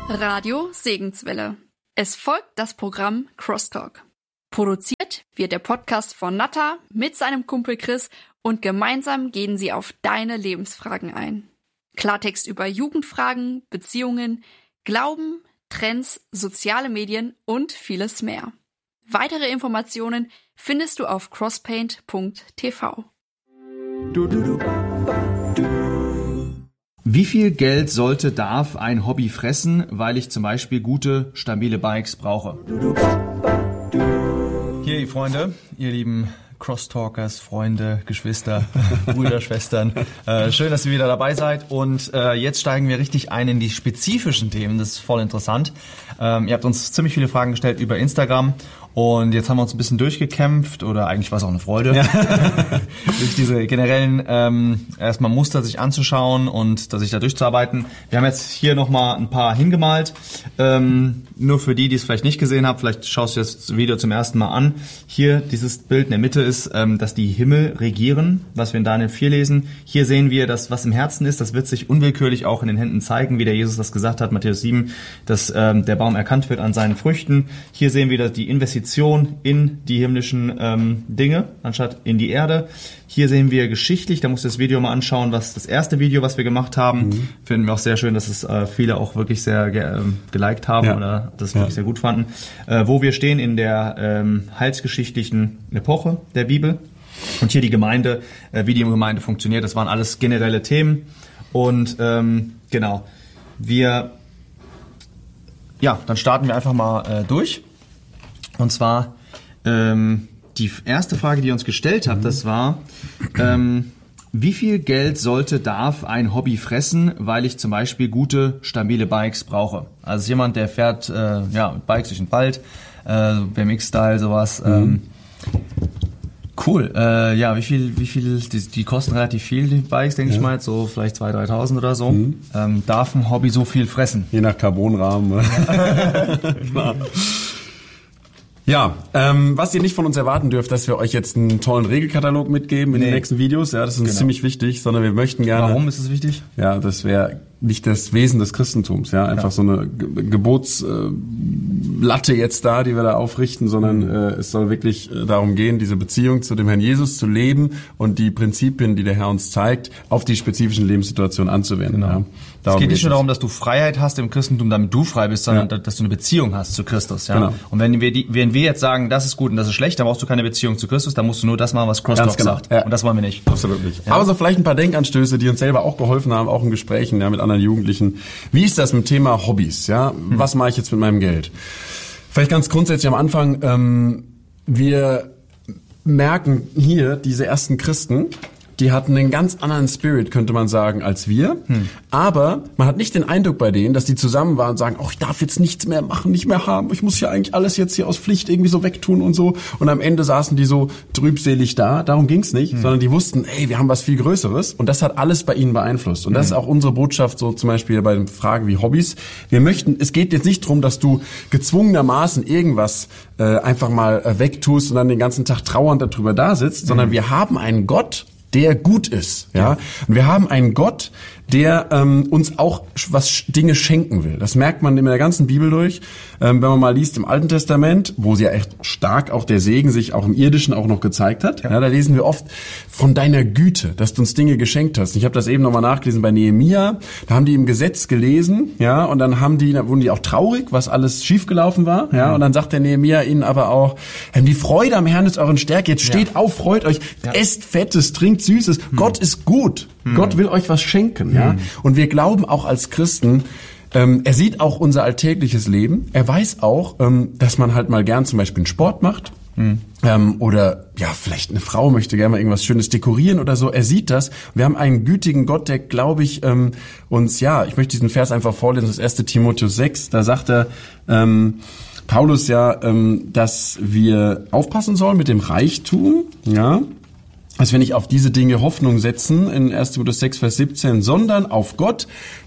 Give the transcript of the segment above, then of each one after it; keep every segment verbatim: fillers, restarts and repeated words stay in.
Radio Segenswelle. Es folgt das Programm Crosstalk. Produziert wird der Podcast von Natta mit seinem Kumpel Chris und gemeinsam gehen sie auf deine Lebensfragen ein. Klartext über Jugendfragen, Beziehungen, Glauben, Trends, soziale Medien und vieles mehr. Weitere Informationen findest du auf crosspaint punkt t v. Wie viel Geld sollte, darf ein Hobby fressen, weil ich zum Beispiel gute, stabile Bikes brauche? Hier, ihr Freunde, ihr lieben Crosstalkers, Freunde, Geschwister, Brüder, Schwestern. Äh, schön, dass ihr wieder dabei seid. Und äh, jetzt steigen wir richtig ein in die spezifischen Themen. Das ist voll interessant. Ähm, ihr habt uns ziemlich viele Fragen gestellt über Instagram. Und jetzt haben wir uns ein bisschen durchgekämpft, oder eigentlich war es auch eine Freude, ja. durch diese generellen ähm, erstmal Muster sich anzuschauen und sich da durchzuarbeiten. Wir haben jetzt hier nochmal ein paar hingemalt. Ähm, nur für die, die es vielleicht nicht gesehen haben, vielleicht schaust du das Video zum ersten Mal an. Hier, dieses Bild in der Mitte ist, ähm, dass die Himmel regieren, was wir in Daniel vier lesen. Hier sehen wir, dass was im Herzen ist, das wird sich unwillkürlich auch in den Händen zeigen, wie der Jesus das gesagt hat, Matthäus sieben, dass ähm, der Baum erkannt wird an seinen Früchten. Hier sehen wir die Investition in die himmlischen ähm, Dinge, anstatt in die Erde. Hier sehen wir geschichtlich, da musst du das Video mal anschauen, was das erste Video, was wir gemacht haben. Mhm. Finden wir auch sehr schön, dass es äh, viele auch wirklich sehr ge- äh, geliked haben ja. oder das ja. wirklich sehr gut fanden. Äh, wo wir stehen in der ähm, heilsgeschichtlichen Epoche der Bibel. Und hier die Gemeinde, äh, wie die Gemeinde funktioniert. Das waren alles generelle Themen. Und ähm, genau, wir, ja, dann starten wir einfach mal äh, durch. Und zwar ähm, die erste Frage, die ihr uns gestellt habt, das war, ähm, wie viel Geld sollte, darf ein Hobby fressen, weil ich zum Beispiel gute, stabile Bikes brauche? Also jemand, der fährt äh, ja, Bikes durch den Wald, äh, B M X-Style, sowas. Mhm. Ähm, cool. Äh, ja, wie viel, wie viel, die, die kosten relativ viel, die Bikes, denke ja. ich mal, so vielleicht zweitausend, dreitausend oder so. Mhm. Ähm, darf ein Hobby so viel fressen? Je nach Carbonrahmen. Klar. Ja, ähm, was ihr nicht von uns erwarten dürft, dass wir euch jetzt einen tollen Regelkatalog mitgeben in nee. den nächsten Videos. Ja, das ist uns genau. ziemlich wichtig, sondern wir möchten gerne... Warum ist es wichtig? Ja, das wäre nicht das Wesen des Christentums, ja, einfach ja. so eine Ge- Gebotslatte äh, jetzt da, die wir da aufrichten, sondern mhm. äh, es soll wirklich äh, darum gehen, diese Beziehung zu dem Herrn Jesus zu leben und die Prinzipien, die der Herr uns zeigt, auf die spezifischen Lebenssituationen anzuwenden. Genau. Ja. Es geht nicht nur darum, dass du Freiheit hast im Christentum, damit du frei bist, sondern ja. dass du eine Beziehung hast zu Christus. Ja? Genau. Und wenn wir, die, wenn wir jetzt sagen, das ist gut und das ist schlecht, dann brauchst du keine Beziehung zu Christus, dann musst du nur das machen, was Crosstalk genau. sagt. Ja. Und das wollen wir nicht. Absolut nicht. Ja. Aber so vielleicht ein paar Denkanstöße, die uns selber auch geholfen haben, auch in Gesprächen ja, mit anderen Jugendlichen. Wie ist das mit dem Thema Hobbys? Ja, hm. Was mache ich jetzt mit meinem Geld? Vielleicht ganz grundsätzlich am Anfang, ähm, wir merken hier, diese ersten Christen, die hatten einen ganz anderen Spirit, könnte man sagen, als wir. Hm. Aber man hat nicht den Eindruck bei denen, dass die zusammen waren und sagen, oh, ich darf jetzt nichts mehr machen, nicht mehr haben. Ich muss ja eigentlich alles jetzt hier aus Pflicht irgendwie so wegtun und so. Und am Ende saßen die so trübselig da. Darum ging's nicht, hm. sondern die wussten, ey, wir haben was viel Größeres. Und das hat alles bei ihnen beeinflusst. Und das hm. ist auch unsere Botschaft, so zum Beispiel bei den Fragen wie Hobbys. Wir möchten, es geht jetzt nicht darum, dass du gezwungenermaßen irgendwas äh, einfach mal äh, wegtust und dann den ganzen Tag trauernd darüber da sitzt, hm. sondern wir haben einen Gott, der gut ist, ja. ja. Und wir haben einen Gott, der ähm, uns auch was Dinge schenken will. Das merkt man in der ganzen Bibel durch. Ähm, wenn man mal liest im Alten Testament, wo sie ja echt stark auch der Segen sich auch im Irdischen auch noch gezeigt hat, ja. Ja, da lesen wir oft von deiner Güte, dass du uns Dinge geschenkt hast. Ich habe das eben nochmal nachgelesen bei Nehemia. Da haben die im Gesetz gelesen, ja, und dann haben die, da wurden die auch traurig, was alles schiefgelaufen war, ja. Mhm. Und dann sagt der Nehemia ihnen aber auch: Die Freude am Herrn ist euren Stärke. Jetzt steht ja. auf, freut euch, ja. esst Fettes, trinkt Süßes. Mhm. Gott ist gut. Mhm. Gott will euch was schenken, ja. Mhm. Und wir glauben auch als Christen, ähm, er sieht auch unser alltägliches Leben. Er weiß auch, ähm, dass man halt mal gern zum Beispiel einen Sport macht. Mhm. Ähm, oder ja, vielleicht eine Frau möchte gerne mal irgendwas Schönes dekorieren oder so. Er sieht das. Wir haben einen gütigen Gott, der, glaube ich, ähm, uns, ja, ich möchte diesen Vers einfach vorlesen, das erste Timotheus sechs, da sagt er, ähm, Paulus ja, ähm, dass wir aufpassen sollen mit dem Reichtum, ja, dass wir nicht auf diese Dinge Hoffnung setzen, in erster Timotheus sechs, Vers siebzehn, sondern auf Gott,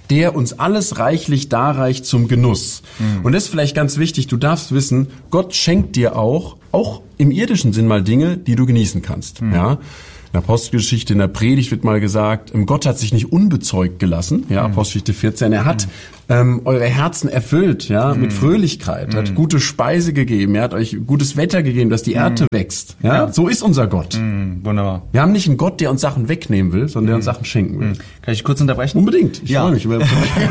der uns alles reichlich darreicht zum Genuss. Mhm. Und das ist vielleicht ganz wichtig, du darfst wissen, Gott schenkt dir auch, auch im irdischen Sinn mal Dinge, die du genießen kannst. Mhm. Ja. In der Apostelgeschichte, in der Predigt wird mal gesagt, Gott hat sich nicht unbezeugt gelassen, ja, mhm. Apostelgeschichte vierzehn, er hat mhm. ähm, eure Herzen erfüllt, ja, mhm. mit Fröhlichkeit, mhm. hat gute Speise gegeben, er hat euch gutes Wetter gegeben, dass die Ernte mhm. wächst, ja? ja, so ist unser Gott. Mhm. Wunderbar. Wir haben nicht einen Gott, der uns Sachen wegnehmen will, sondern der uns Sachen schenken will. Kann ich kurz unterbrechen? Unbedingt, ich ja. freue mich. Über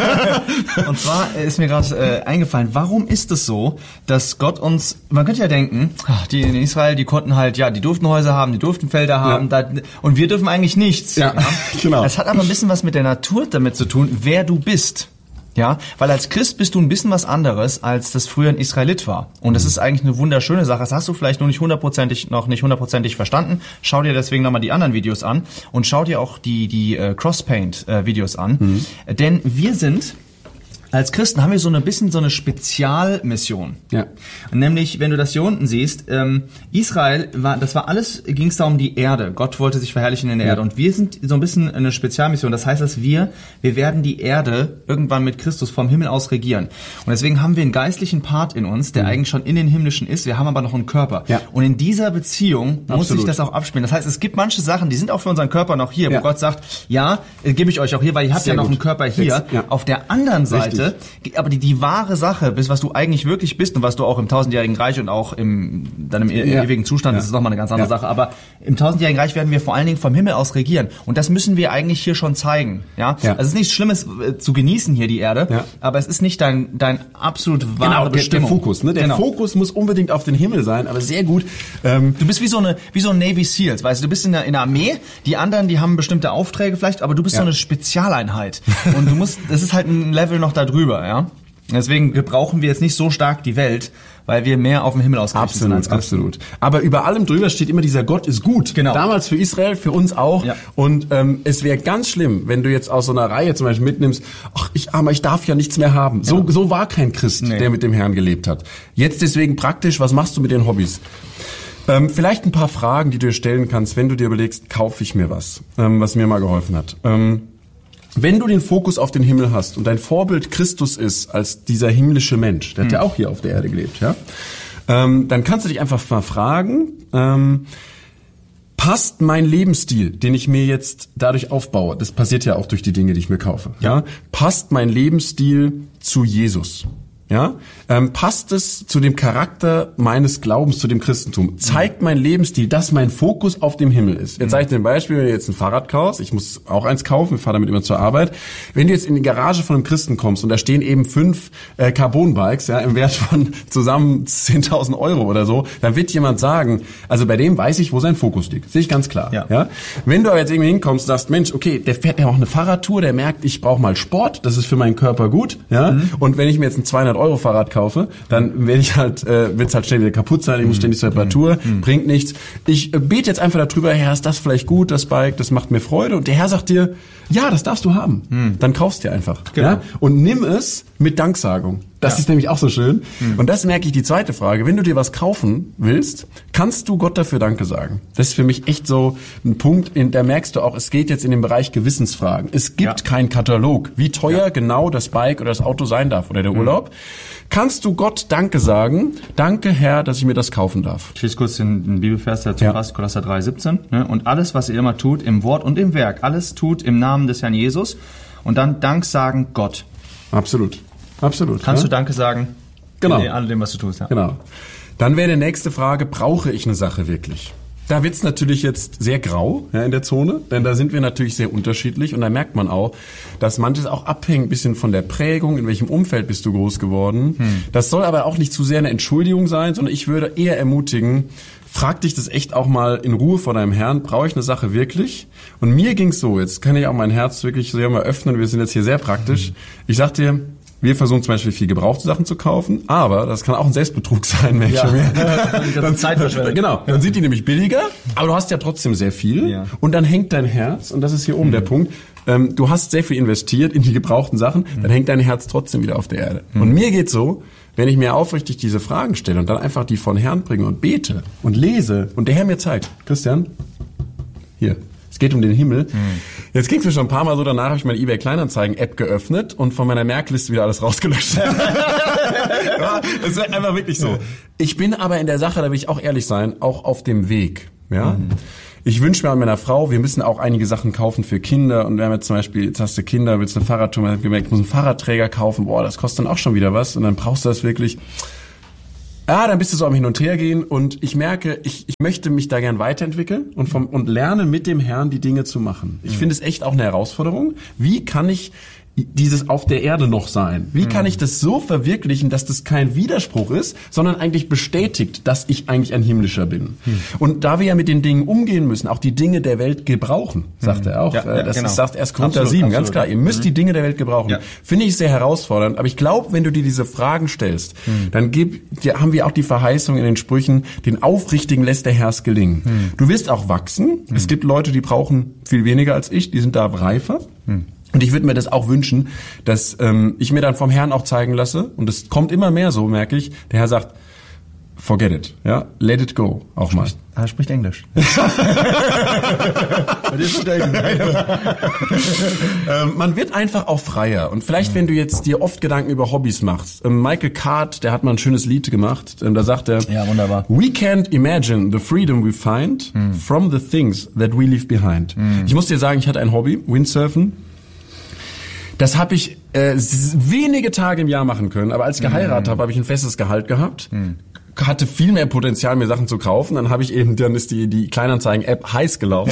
Und zwar ist mir gerade äh, eingefallen, warum ist es so, dass Gott uns, man könnte ja denken, ach, die in Israel, die konnten halt, ja, die durften Häuser haben, die durften Felder haben, ja. da, und wir dürfen eigentlich nichts. Ja, ja, genau. Das hat aber ein bisschen was mit der Natur damit zu tun, wer du bist. Ja, weil als Christ bist du ein bisschen was anderes, als das früher ein Israelit war. Und das ist eigentlich eine wunderschöne Sache. Das hast du vielleicht nur nicht hundertprozentig, noch nicht hundertprozentig verstanden. Schau dir deswegen nochmal die anderen Videos an und schau dir auch die, die äh, Crosspaint-Videos an. Mhm. Denn wir sind, als Christen haben wir so ein bisschen so eine Spezialmission. Ja. Nämlich, wenn du das hier unten siehst, ähm, Israel war, das war alles, ging es da um die Erde. Gott wollte sich verherrlichen in der ja. Erde. Und wir sind so ein bisschen eine Spezialmission. Das heißt, dass wir, wir werden die Erde irgendwann mit Christus vom Himmel aus regieren. Und deswegen haben wir einen geistlichen Part in uns, der mhm. eigentlich schon in den Himmlischen ist. Wir haben aber noch einen Körper. Ja. Und in dieser Beziehung Absolut. muss sich das auch abspielen. Das heißt, es gibt manche Sachen, die sind auch für unseren Körper noch hier, ja. wo Gott sagt, ja, äh, gebe ich euch auch hier, weil ihr habt Sehr ja noch gut. einen Körper hier. Jetzt, ja. Auf der anderen Seite Richtig. Aber die, die wahre Sache, bis was du eigentlich wirklich bist und was du auch im tausendjährigen Reich und auch im dann im ja. ewigen Zustand, ja. das ist nochmal eine ganz andere ja. Sache, aber im tausendjährigen Reich werden wir vor allen Dingen vom Himmel aus regieren und das müssen wir eigentlich hier schon zeigen. Ja, ja. Also es ist nichts Schlimmes äh, zu genießen hier die Erde, ja. aber es ist nicht dein dein absolut wahre genau, Bestimmung. Der Fokus, ne? Der genau. Fokus muss unbedingt auf den Himmel sein, aber sehr gut. Ähm, du bist wie so eine wie so ein Navy Seals, weißt du, du bist in der, in der Armee, die anderen, die haben bestimmte Aufträge vielleicht, aber du bist ja. so eine Spezialeinheit und du musst, das ist halt ein Level noch da drüber, ja. Deswegen gebrauchen wir jetzt nicht so stark die Welt, weil wir mehr auf dem Himmel ausgerichtet sind als Christen. Absolut. Aber über allem drüber steht immer dieser Gott ist gut. Genau. Damals für Israel, für uns auch. Ja. Und ähm, es wäre ganz schlimm, wenn du jetzt aus so einer Reihe zum Beispiel mitnimmst, ach, ich armer, ich darf ja nichts mehr haben. So, ja. so war kein Christ, nee. der mit dem Herrn gelebt hat. Jetzt deswegen praktisch, was machst du mit den Hobbys? Ähm, vielleicht ein paar Fragen, die du dir stellen kannst, wenn du dir überlegst, kaufe ich mir was, ähm, was mir mal geholfen hat. Ähm, Wenn du den Fokus auf den Himmel hast und dein Vorbild Christus ist als dieser himmlische Mensch, der hat ja auch hier auf der Erde gelebt, ja, ähm, dann kannst du dich einfach mal fragen, ähm, passt mein Lebensstil, den ich mir jetzt dadurch aufbaue, das passiert ja auch durch die Dinge, die ich mir kaufe, ja, passt mein Lebensstil zu Jesus? Ja, ähm, passt es zu dem Charakter meines Glaubens, zu dem Christentum? Zeigt mein Lebensstil, dass mein Fokus auf dem Himmel ist? Jetzt sage ich dir ein Beispiel, wenn du jetzt ein Fahrrad kaufst, ich muss auch eins kaufen, ich fahre damit immer zur Arbeit. Wenn du jetzt in die Garage von einem Christen kommst und da stehen eben fünf äh, Carbon-Bikes, ja, im Wert von zusammen zehntausend Euro oder so, dann wird jemand sagen, also bei dem weiß ich, wo sein Fokus liegt. Sehe ich ganz klar. Ja. Ja? Wenn du aber jetzt irgendwie hinkommst und sagst, Mensch, okay, der fährt ja auch eine Fahrradtour, der merkt, ich brauche mal Sport, das ist für meinen Körper gut, ja, mhm. und wenn ich mir jetzt ein zweihundert Euro Fahrrad kaufe, dann werde ich halt, äh, wird es halt schnell wieder kaputt sein, ich muss ständig zur Reparatur, mhm. bringt nichts. Ich äh, bete jetzt einfach darüber, Herr, ist das vielleicht gut, das Bike, das macht mir Freude, und der Herr sagt dir, ja, das darfst du haben. Mhm. Dann kaufst dir einfach. Genau. Ja? Und nimm es mit Danksagung. Das ja. ist nämlich auch so schön. Mhm. Und das merke ich, die zweite Frage. Wenn du dir was kaufen willst, kannst du Gott dafür Danke sagen. Das ist für mich echt so ein Punkt, in da merkst du auch, es geht jetzt in den Bereich Gewissensfragen. Es gibt ja. keinen Katalog, wie teuer ja. genau das Bike oder das Auto sein darf oder der mhm. Urlaub. Kannst du Gott Danke sagen? Danke, Herr, dass ich mir das kaufen darf. Ich lese kurz den, den Bibelvers dazu, ja. Kolosser drei siebzehn. Ne? Und alles, was ihr immer tut, im Wort und im Werk, alles tut im Namen des Herrn Jesus. Und dann Dank sagen Gott. Absolut. Absolut. Kannst ja? du Danke sagen? Genau. In allem, was du tust. Ja. Genau. Dann wäre die nächste Frage, brauche ich eine Sache wirklich? Da wird's natürlich jetzt sehr grau, ja, in der Zone, denn da sind wir natürlich sehr unterschiedlich, und da merkt man auch, dass manches auch abhängt ein bisschen von der Prägung, in welchem Umfeld bist du groß geworden. Hm. Das soll aber auch nicht zu sehr eine Entschuldigung sein, sondern ich würde eher ermutigen, frag dich das echt auch mal in Ruhe vor deinem Herrn, brauche ich eine Sache wirklich? Und mir ging's so, jetzt kann ich auch mein Herz wirklich sehr mal öffnen, wir sind jetzt hier sehr praktisch. Hm. Ich sag dir, wir versuchen zum Beispiel viel gebrauchte Sachen zu kaufen, aber das kann auch ein Selbstbetrug sein, merke ich schon mehr. Dann Zeit verschwendet. Genau, dann sind die nämlich billiger, aber du hast ja trotzdem sehr viel, ja. und dann hängt dein Herz, und das ist hier oben mhm. der Punkt, ähm, du hast sehr viel investiert in die gebrauchten Sachen, mhm. dann hängt dein Herz trotzdem wieder auf der Erde. Mhm. Und mir geht's so, wenn ich mir aufrichtig diese Fragen stelle und dann einfach die von Herrn bringe und bete und lese und der Herr mir zeigt, Christian, hier, Es geht um den Himmel. Mhm. Jetzt ging es mir schon ein paar Mal so, danach habe ich meine eBay Kleinanzeigen-App geöffnet und von meiner Merkliste wieder alles rausgelöscht. Ja, das ist einfach wirklich so. Ich bin aber in der Sache, da will ich auch ehrlich sein, auch auf dem Weg. Ja. Mhm. Ich wünsche mir an meiner Frau, wir müssen auch einige Sachen kaufen für Kinder. Und wir haben jetzt zum Beispiel, jetzt hast du Kinder, willst eine Fahrradtour, ich muss einen Fahrradträger kaufen, boah, das kostet dann auch schon wieder was. Und dann brauchst du das wirklich. Ja, dann bist du so am Hin- und Hergehen. Und ich merke, ich, ich möchte mich da gern weiterentwickeln und vom und lernen mit dem Herrn die Dinge zu machen. Ich mhm. finde es echt auch eine Herausforderung. Wie kann ich dieses auf der Erde noch sein? Wie kann ich das so verwirklichen, dass das kein Widerspruch ist, sondern eigentlich bestätigt, dass ich eigentlich ein Himmlischer bin? Hm. Und da wir ja mit den Dingen umgehen müssen, auch die Dinge der Welt gebrauchen, sagt hm. er auch. Ja, ja, das genau. sagt erst Korinther sieben, ganz klar. Ihr müsst hm. die Dinge der Welt gebrauchen. Ja. Finde ich sehr herausfordernd. Aber ich glaube, wenn du dir diese Fragen stellst, hm. dann gib, ja, haben wir auch die Verheißung in den Sprüchen, den Aufrichtigen lässt der Herr es gelingen. Hm. Du wirst auch wachsen. Hm. Es gibt Leute, die brauchen viel weniger als ich, die sind da reifer. Hm. Und ich würde mir das auch wünschen, dass ähm, ich mir dann vom Herrn auch zeigen lasse, und es kommt immer mehr so, merke ich, der Herr sagt, forget it, ja, let it go, auch mal. Er spricht Englisch. ähm, man wird einfach auch freier. Und vielleicht, wenn du jetzt dir oft Gedanken über Hobbys machst, ähm, Michael Card, der hat mal ein schönes Lied gemacht, ähm, da sagt er, ja, wunderbar. We can't imagine the freedom we find hm. from the things that we leave behind. Hm. Ich muss dir sagen, ich hatte ein Hobby, Windsurfen. Das habe ich äh, wenige Tage im Jahr machen können, aber als ich geheiratet mm. habe, habe ich ein festes Gehalt gehabt, mm. hatte viel mehr Potenzial, mir Sachen zu kaufen. Dann habe ich eben, dann ist die die Kleinanzeigen-App heiß gelaufen.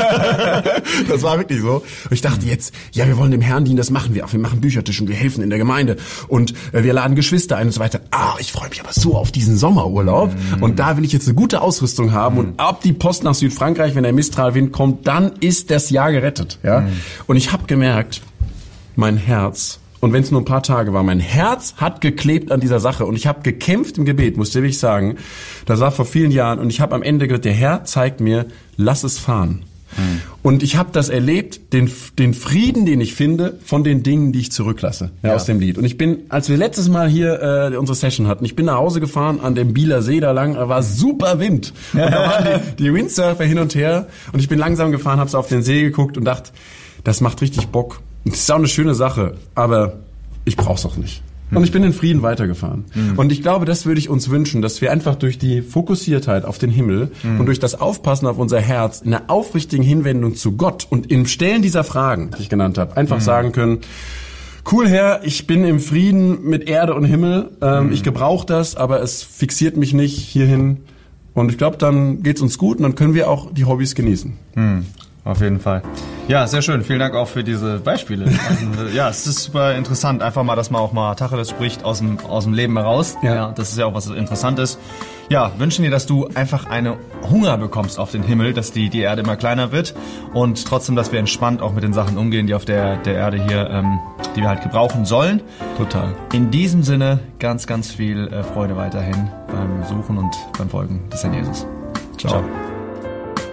Das war wirklich so. Und ich dachte jetzt, ja, wir wollen dem Herrn dienen, das machen wir auch. Wir machen Büchertisch und wir helfen in der Gemeinde und äh, wir laden Geschwister ein und so weiter. Ah, ich freue mich aber so auf diesen Sommerurlaub mm. und da will ich jetzt eine gute Ausrüstung haben mm. und ab die Post nach Südfrankreich, wenn der Mistralwind kommt, dann ist das Jahr gerettet. Ja. Mm. Und ich habe gemerkt, mein Herz, und wenn es nur ein paar Tage war, mein Herz hat geklebt an dieser Sache und ich habe gekämpft im Gebet, muss ich wirklich sagen. Das war vor vielen Jahren und ich habe am Ende gesagt, der Herr zeigt mir, lass es fahren. Hm. Und ich habe das erlebt, den den Frieden, den ich finde, von den Dingen, die ich zurücklasse, ja, ja. aus dem Lied. Und ich bin, als wir letztes Mal hier äh, unsere Session hatten, ich bin nach Hause gefahren an dem Bieler See da lang, da war super Wind. Und da waren die, die Windsurfer hin und her und ich bin langsam gefahren, habe so auf den See geguckt und dachte, das macht richtig Bock. Das ist auch eine schöne Sache, aber ich brauch's auch nicht. Und ich bin in Frieden weitergefahren. Mhm. Und ich glaube, das würde ich uns wünschen, dass wir einfach durch die Fokussiertheit auf den Himmel mhm. und durch das Aufpassen auf unser Herz in der aufrichtigen Hinwendung zu Gott und im Stellen dieser Fragen, die ich genannt habe, einfach mhm. sagen können, cool Herr, ich bin im Frieden mit Erde und Himmel, ähm, mhm. ich gebrauche das, aber es fixiert mich nicht hierhin. Und ich glaube, dann geht's uns gut und dann können wir auch die Hobbys genießen. Mhm. Auf jeden Fall. Ja, sehr schön. Vielen Dank auch für diese Beispiele. Also, ja, es ist super interessant, einfach mal, dass man auch mal Tacheles spricht aus dem, aus dem Leben heraus. Ja. Ja, das ist ja auch was Interessantes. Ja, wünschen dir, dass du einfach eine Hunger bekommst auf den Himmel, dass die, die Erde immer kleiner wird und trotzdem, dass wir entspannt auch mit den Sachen umgehen, die auf der, der Erde hier, ähm, die wir halt gebrauchen sollen. Total. In diesem Sinne ganz, ganz viel äh, Freude weiterhin beim Suchen und beim Folgen des Herrn Jesus. Ciao. Ciao.